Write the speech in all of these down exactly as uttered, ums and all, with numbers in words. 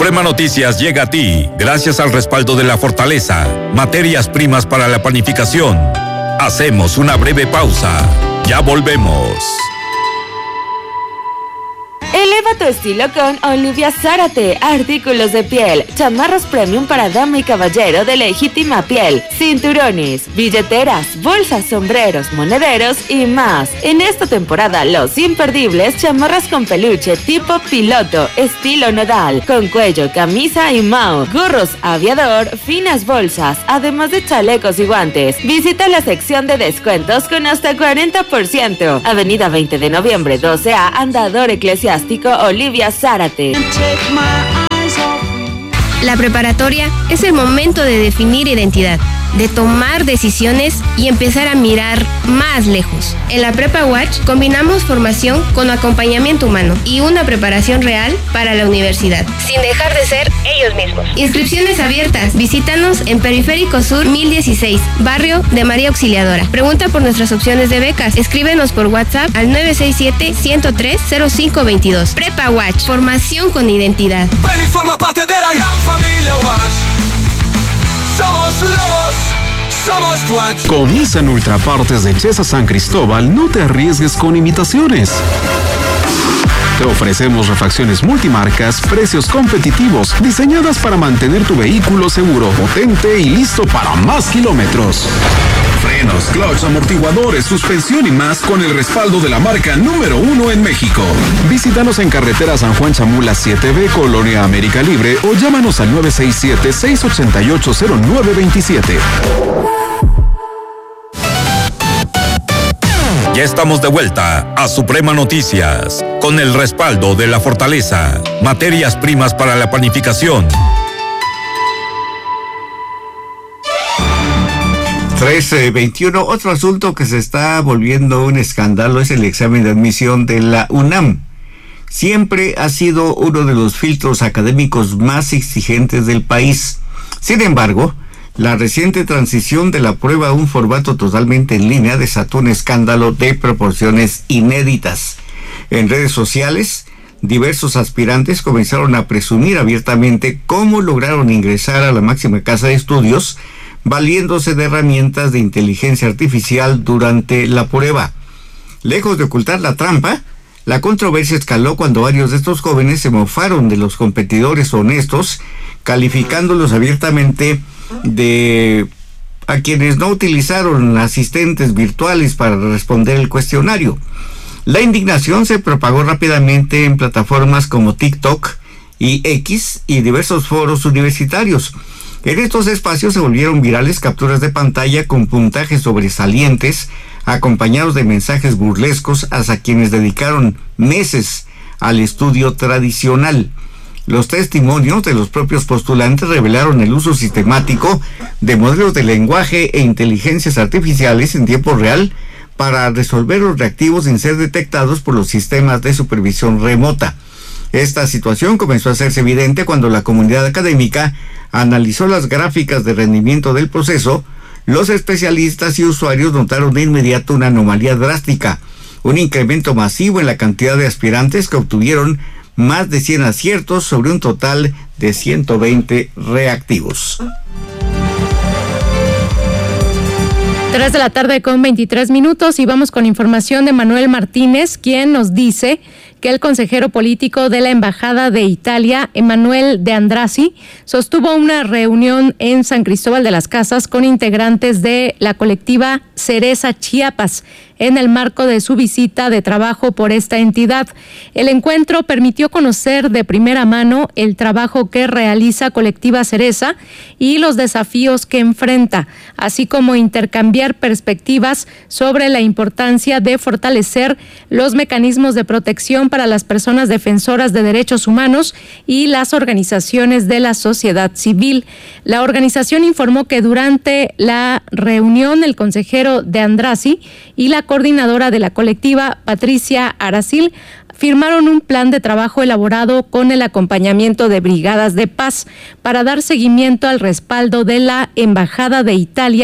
Suprema Noticias llega a ti gracias al respaldo de La Fortaleza, materias primas para la panificación. Hacemos una breve pausa. Ya volvemos. Eleva tu estilo con Olivia Zárate, artículos de piel, chamarras premium para dama y caballero de legítima piel, cinturones, billeteras, bolsas, sombreros, monederos y más. En esta temporada, los imperdibles, chamarras con peluche tipo piloto, estilo nodal, con cuello, camisa y mao, gorros aviador, finas bolsas, además de chalecos y guantes. Visita la sección de descuentos con hasta cuarenta por ciento. Avenida veinte de noviembre, doce A, Andador Eclesiástico, Olivia Zárate. La preparatoria es el momento de definir identidad, de tomar decisiones y empezar a mirar más lejos. En la Prepa Watch combinamos formación con acompañamiento humano y una preparación real para la universidad, sin dejar de ser ellos mismos. Inscripciones abiertas. Visítanos en Periférico Sur mil dieciséis, barrio de María Auxiliadora. Pregunta por nuestras opciones de becas. Escríbenos por WhatsApp al nueve seis siete, uno cero tres, cero cinco dos dos. Prepa Watch, formación con identidad. Ven y forma parte de la gran familia Watch. Somos los, somos Watch. Con Nissan Ultrapartes de Chesa San Cristóbal, no te arriesgues con imitaciones. Te ofrecemos refacciones multimarcas, precios competitivos, diseñadas para mantener tu vehículo seguro, potente y listo para más kilómetros. Frenos, clutch, amortiguadores, suspensión y más con el respaldo de la marca número uno en México. Visítanos en carretera San Juan Chamula siete B, Colonia América Libre, o llámanos al nueve seis siete, seis ocho ocho, cero nueve dos siete. Ya estamos de vuelta a Suprema Noticias, con el respaldo de La Fortaleza, materias primas para la panificación. trece veintiuno, otro asunto que se está volviendo un escándalo es el examen de admisión de la UNAM. Siempre ha sido uno de los filtros académicos más exigentes del país. Sin embargo, la reciente transición de la prueba a un formato totalmente en línea desató un escándalo de proporciones inéditas. En redes sociales, diversos aspirantes comenzaron a presumir abiertamente cómo lograron ingresar a la máxima casa de estudios valiéndose de herramientas de inteligencia artificial durante la prueba. Lejos de ocultar la trampa, la controversia escaló cuando varios de estos jóvenes se mofaron de los competidores honestos, calificándolos abiertamente de a quienes no utilizaron asistentes virtuales para responder el cuestionario. La indignación se propagó rápidamente en plataformas como TikTok y X y diversos foros universitarios. En estos espacios se volvieron virales capturas de pantalla con puntajes sobresalientes, acompañados de mensajes burlescos hacia quienes dedicaron meses al estudio tradicional. Los testimonios de los propios postulantes revelaron el uso sistemático de modelos de lenguaje e inteligencias artificiales en tiempo real para resolver los reactivos sin ser detectados por los sistemas de supervisión remota. Esta situación comenzó a hacerse evidente cuando la comunidad académica analizó las gráficas de rendimiento del proceso. Los especialistas y usuarios notaron de inmediato una anomalía drástica, un incremento masivo en la cantidad de aspirantes que obtuvieron más de cien aciertos sobre un total de ciento veinte reactivos. Tres de la tarde con veintitrés minutos y vamos con información de Manuel Martínez, quien nos dice que el consejero político de la Embajada de Italia, Emanuel De Andrassi, sostuvo una reunión en San Cristóbal de las Casas con integrantes de la colectiva Cereza Chiapas, en el marco de su visita de trabajo por esta entidad. El encuentro permitió conocer de primera mano el trabajo que realiza Colectiva Cereza y los desafíos que enfrenta, así como intercambiar perspectivas sobre la importancia de fortalecer los mecanismos de protección para las personas defensoras de derechos humanos y las organizaciones de la sociedad civil. La organización informó que durante la reunión el consejero De Andrassi y la coordinadora de la colectiva, Patricia Aracil, firmaron un plan de trabajo elaborado con el acompañamiento de brigadas de paz para dar seguimiento al respaldo de la Embajada de Italia,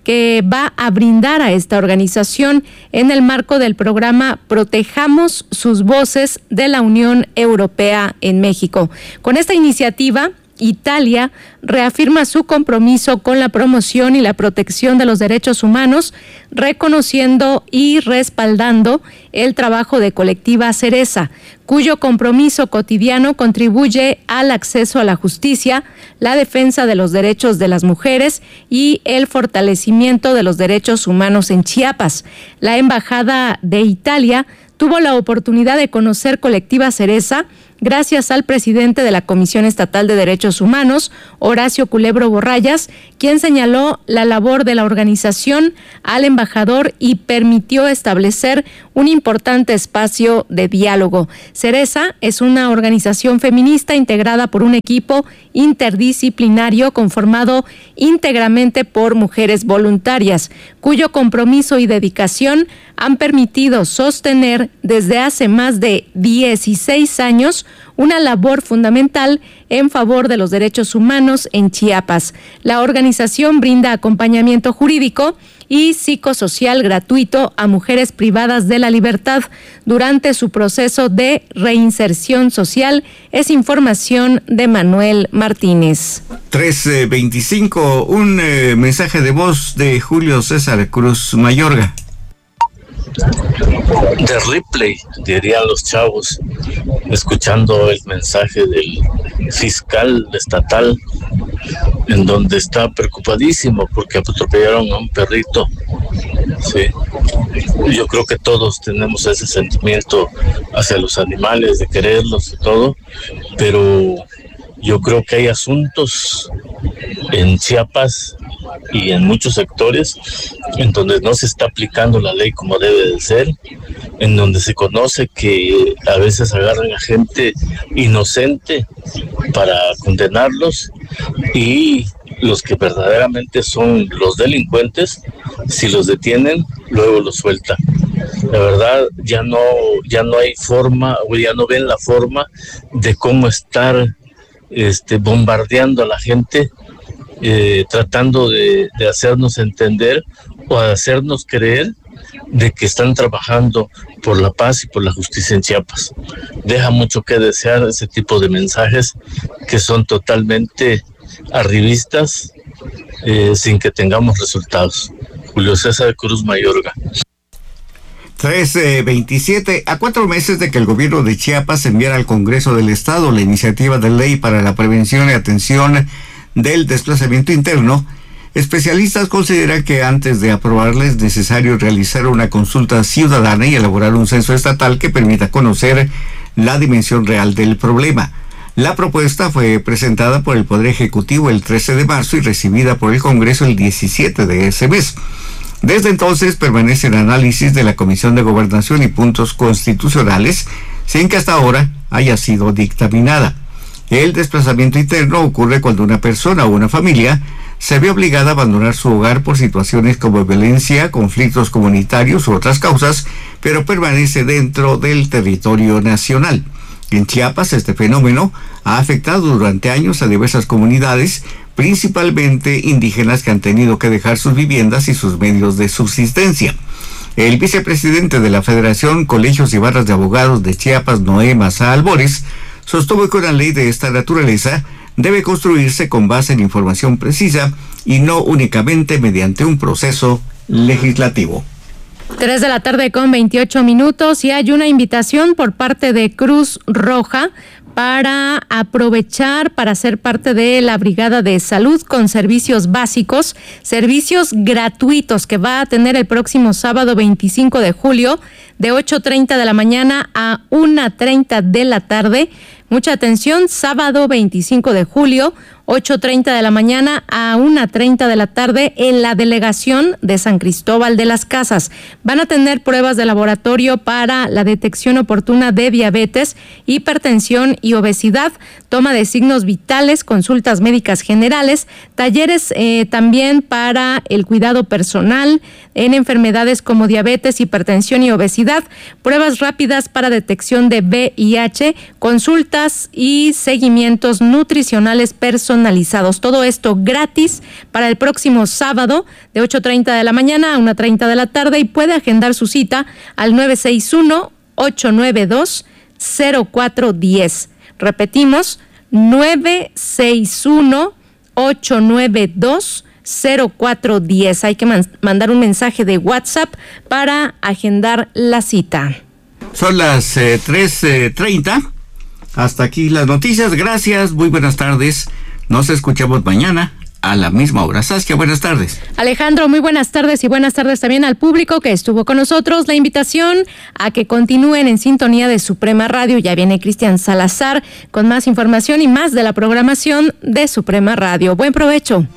que va a brindar a esta organización en el marco del programa Protejamos sus Voces de la Unión Europea en México. Con esta iniciativa, Italia reafirma su compromiso con la promoción y la protección de los derechos humanos, reconociendo y respaldando el trabajo de Colectiva Cereza, cuyo compromiso cotidiano contribuye al acceso a la justicia, la defensa de los derechos de las mujeres y el fortalecimiento de los derechos humanos en Chiapas. La Embajada de Italia tuvo la oportunidad de conocer Colectiva Cereza gracias al presidente de la Comisión Estatal de Derechos Humanos, Horacio Culebro Borrallas, quien señaló la labor de la organización al embajador y permitió establecer un importante espacio de diálogo. Cereza es una organización feminista integrada por un equipo interdisciplinario conformado íntegramente por mujeres voluntarias, cuyo compromiso y dedicación han permitido sostener desde hace más de dieciséis años una labor fundamental en favor de los derechos humanos en Chiapas. La organización brinda acompañamiento jurídico y psicosocial gratuito a mujeres privadas de la libertad durante su proceso de reinserción social. Es información de Manuel Martínez. tres veinticinco, un eh, mensaje de voz de Julio César Cruz Mayorga. De replay, dirían los chavos, escuchando el mensaje del fiscal estatal, en donde está preocupadísimo porque atropellaron a un perrito. Sí, yo creo que todos tenemos ese sentimiento hacia los animales, de quererlos y todo, pero yo creo que hay asuntos en Chiapas y en muchos sectores en donde no se está aplicando la ley como debe de ser, en donde se conoce que a veces agarran a gente inocente para condenarlos, y los que verdaderamente son los delincuentes, si los detienen, luego los sueltan. La verdad, ya no, ya no hay forma, o ya no ven la forma de cómo estar este, bombardeando a la gente, eh, tratando de, de hacernos entender o de hacernos creer de que están trabajando por la paz y por la justicia en Chiapas. Deja mucho que desear ese tipo de mensajes que son totalmente arribistas, eh, sin que tengamos resultados. Julio César Cruz Mayorga. tres veintisiete, a cuatro meses de que el gobierno de Chiapas enviara al Congreso del Estado la iniciativa de ley para la prevención y atención del desplazamiento interno, especialistas consideran que antes de aprobarla es necesario realizar una consulta ciudadana y elaborar un censo estatal que permita conocer la dimensión real del problema. La propuesta fue presentada por el Poder Ejecutivo el trece de marzo y recibida por el Congreso el diecisiete de ese mes. Desde entonces permanece en análisis de la Comisión de Gobernación y Puntos Constitucionales, sin que hasta ahora haya sido dictaminada. El desplazamiento interno ocurre cuando una persona o una familia se ve obligada a abandonar su hogar por situaciones como violencia, conflictos comunitarios u otras causas, pero permanece dentro del territorio nacional. En Chiapas, este fenómeno ha afectado durante años a diversas comunidades, principalmente indígenas, que han tenido que dejar sus viviendas y sus medios de subsistencia. El vicepresidente de la Federación Colegios y Barras de Abogados de Chiapas, Noé Maza Albores, sostuvo que una ley de esta naturaleza debe construirse con base en información precisa y no únicamente mediante un proceso legislativo. Tres de la tarde con veintiocho minutos y hay una invitación por parte de Cruz Roja para aprovechar, para ser parte de la Brigada de Salud con servicios básicos, servicios gratuitos que va a tener el próximo sábado veinticinco de julio de ocho treinta de la mañana a una treinta de la tarde. Mucha atención, sábado veinticinco de julio, ocho treinta de la mañana a una treinta de la tarde en la delegación de San Cristóbal de las Casas. Van a tener pruebas de laboratorio para la detección oportuna de diabetes, hipertensión y obesidad, toma de signos vitales, consultas médicas generales, talleres eh, también para el cuidado personal en enfermedades como diabetes, hipertensión y obesidad, pruebas rápidas para detección de V I H, consultas consultas y seguimientos nutricionales personalizados. Todo esto gratis para el próximo sábado de ocho treinta de la mañana a una treinta de la tarde, y puede agendar su cita al nueve seis uno, ocho nueve dos, cero cuatro uno cero. Repetimos, nueve seis uno, ocho nueve dos, cero cuatro uno cero. Hay que man- mandar un mensaje de WhatsApp para agendar la cita. Son las eh, tres treinta. Hasta aquí las noticias. Gracias, muy buenas tardes. Nos escuchamos mañana a la misma hora. Saskia, buenas tardes. Alejandro, muy buenas tardes, y buenas tardes también al público que estuvo con nosotros. La invitación a que continúen en sintonía de Suprema Radio. Ya viene Cristian Salazar con más información y más de la programación de Suprema Radio. Buen provecho.